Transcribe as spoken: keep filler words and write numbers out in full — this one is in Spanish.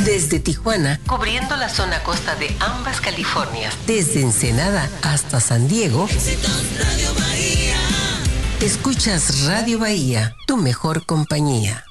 Desde Tijuana, cubriendo la zona costa de ambas Californias. Desde Ensenada hasta San Diego. Éxitos Radio Bahía. Escuchas Radio Bahía, tu mejor compañía.